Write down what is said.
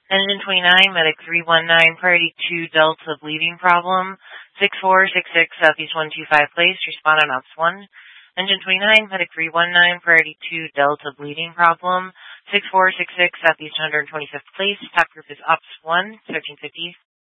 Engine 29, Medic 319, Priority 2, Delta bleeding problem. 6466 Southeast 125 place, respond on Ops 1. Engine 29, Medic 319, Priority 2, Delta bleeding problem. 6466 Southeast 125th place, top group is Ops 1, searching 50.